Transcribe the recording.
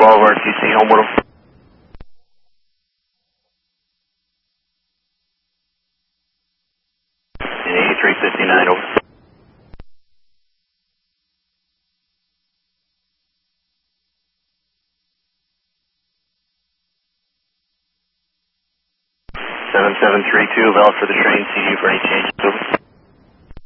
RTC, home with him. And 8359, over. Seven 732, valid for the train, CD for any changes, over.